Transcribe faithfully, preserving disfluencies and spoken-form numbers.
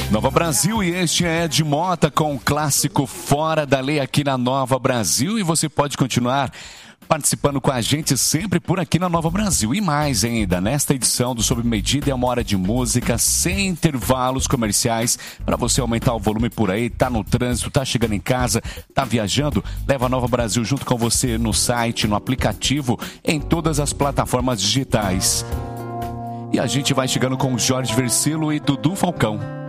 Nova Brasil, e este é Ed Mota com o clássico Fora da Lei aqui na Nova Brasil, e você pode continuar participando com a gente sempre por aqui na Nova Brasil. E mais ainda, nesta edição do Sob Medida é uma hora de música sem intervalos comerciais para você aumentar o volume por aí, tá no trânsito, tá chegando em casa, tá viajando, leva a Nova Brasil junto com você no site, no aplicativo, em todas as plataformas digitais. E a gente vai chegando com Jorge Versilo e Dudu Falcão.